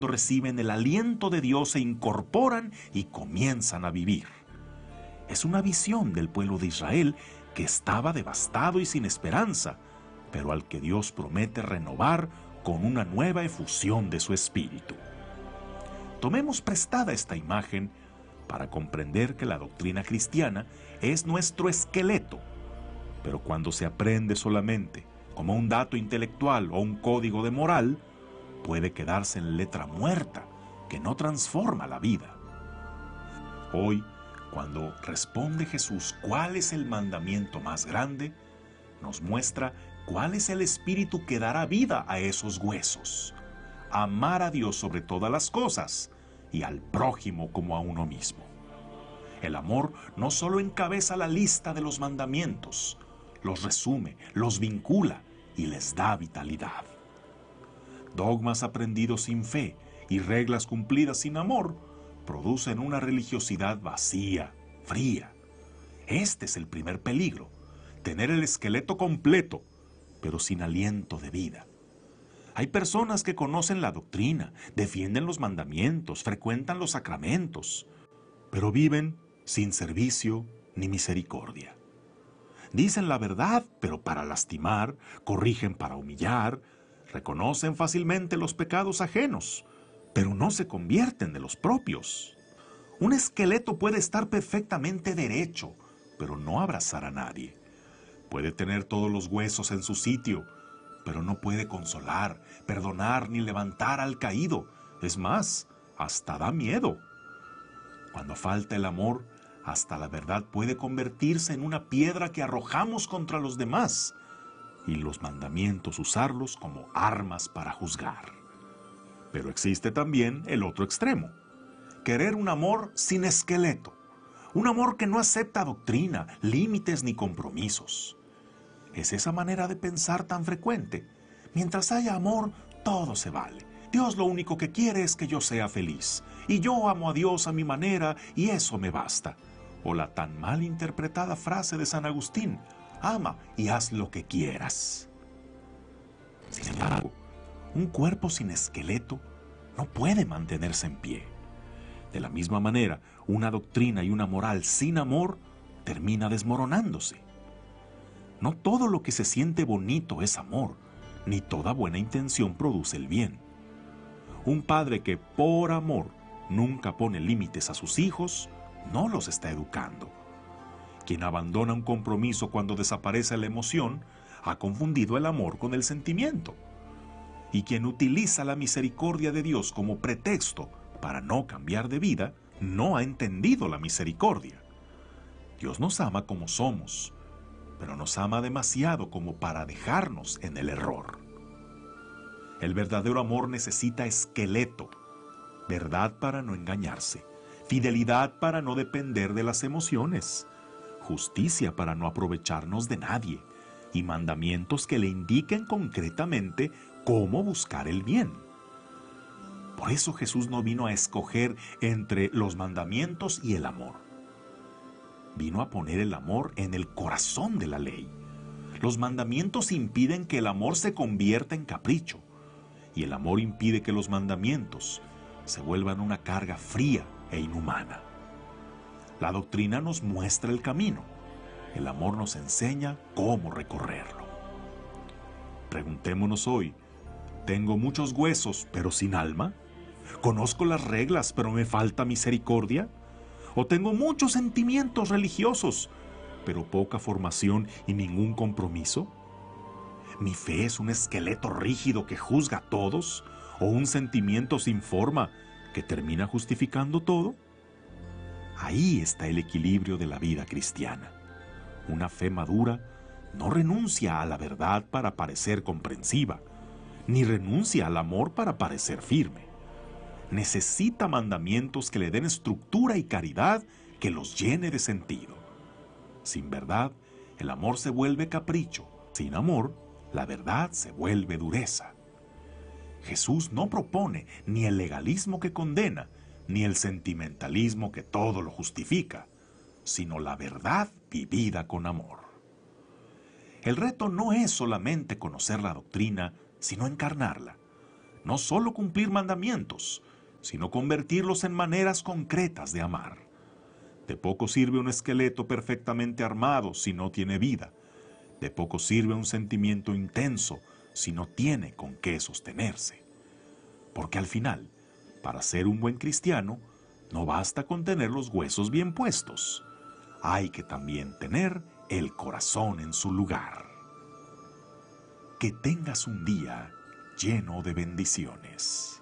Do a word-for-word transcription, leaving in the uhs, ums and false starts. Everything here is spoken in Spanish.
reciben el aliento de Dios se incorporan y comienzan a vivir. Es una visión del pueblo de Israel que estaba devastado y sin esperanza, pero al que Dios promete renovar con una nueva efusión de su espíritu. Tomemos prestada esta imagen para comprender que la doctrina cristiana es nuestro esqueleto, pero cuando se aprende solamente como un dato intelectual o un código de moral, puede quedarse en letra muerta que no transforma la vida. Hoy, cuando responde Jesús cuál es el mandamiento más grande, nos muestra cuál es el espíritu que dará vida a esos huesos. Amar a Dios sobre todas las cosas y al prójimo como a uno mismo. El amor no solo encabeza la lista de los mandamientos, los resume, los vincula y les da vitalidad. Dogmas aprendidos sin fe y reglas cumplidas sin amor producen una religiosidad vacía, fría. Este es el primer peligro, tener el esqueleto completo, pero sin aliento de vida. Hay personas que conocen la doctrina, defienden los mandamientos, frecuentan los sacramentos, pero viven sin servicio ni misericordia. Dicen la verdad, pero para lastimar, corrigen para humillar, reconocen fácilmente los pecados ajenos, pero no se convierten de los propios. Un esqueleto puede estar perfectamente derecho, pero no abrazar a nadie. Puede tener todos los huesos en su sitio, pero no puede consolar, perdonar ni levantar al caído. Es más, hasta da miedo. Cuando falta el amor, hasta la verdad puede convertirse en una piedra que arrojamos contra los demás y los mandamientos usarlos como armas para juzgar. Pero existe también el otro extremo, querer un amor sin esqueleto, un amor que no acepta doctrina, límites ni compromisos. ¿Es esa manera de pensar tan frecuente? Mientras haya amor, todo se vale. Dios lo único que quiere es que yo sea feliz, y yo amo a Dios a mi manera y eso me basta. O la tan mal interpretada frase de San Agustín, ama y haz lo que quieras. Sin embargo, un cuerpo sin esqueleto no puede mantenerse en pie. De la misma manera, una doctrina y una moral sin amor termina desmoronándose. No todo lo que se siente bonito es amor, ni toda buena intención produce el bien. Un padre que por amor nunca pone límites a sus hijos, no los está educando. Quien abandona un compromiso cuando desaparece la emoción, ha confundido el amor con el sentimiento. Y quien utiliza la misericordia de Dios como pretexto para no cambiar de vida, no ha entendido la misericordia. Dios nos ama como somos, pero nos ama demasiado como para dejarnos en el error. El verdadero amor necesita esqueleto, verdad para no engañarse, fidelidad para no depender de las emociones, justicia para no aprovecharnos de nadie y mandamientos que le indiquen concretamente cómo buscar el bien. Por eso Jesús no vino a escoger entre los mandamientos y el amor. Vino a poner el amor en el corazón de la ley. Los mandamientos impiden que el amor se convierta en capricho, y el amor impide que los mandamientos se vuelvan una carga fría e inhumana. La doctrina nos muestra el camino, el amor nos enseña cómo recorrerlo. Preguntémonos hoy, ¿tengo muchos huesos pero sin alma? ¿Conozco las reglas pero me falta misericordia? ¿O tengo muchos sentimientos religiosos pero poca formación y ningún compromiso? ¿Mi fe es un esqueleto rígido que juzga a todos o un sentimiento sin forma que termina justificando todo? Ahí está el equilibrio de la vida cristiana. Una fe madura no renuncia a la verdad para parecer comprensiva, ni renuncia al amor para parecer firme. Necesita mandamientos que le den estructura y caridad que los llene de sentido. Sin verdad, el amor se vuelve capricho. Sin amor, la verdad se vuelve dureza. Jesús no propone ni el legalismo que condena, ni el sentimentalismo que todo lo justifica, sino la verdad vivida con amor. El reto no es solamente conocer la doctrina, sino encarnarla. no solo cumplir mandamientos, sino convertirlos en maneras concretas de amar. De poco sirve un esqueleto perfectamente armado si no tiene vida. De poco sirve un sentimiento intenso si no tiene con qué sostenerse. Porque al final, para ser un buen cristiano, no basta con tener los huesos bien puestos. Hay que también tener el corazón en su lugar. Que tengas un día lleno de bendiciones.